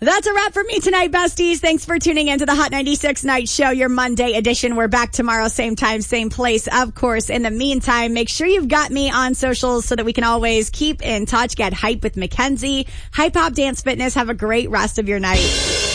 That's a wrap for me tonight, besties. Thanks for tuning in to the Hot 96 Night Show, your Monday edition. We're back tomorrow, same time, same place. Of course, in the meantime, make sure you've got me on socials so that we can always keep in touch. Get hype with Mackenzie. Hype Hop Dance Fitness. Have a great rest of your night.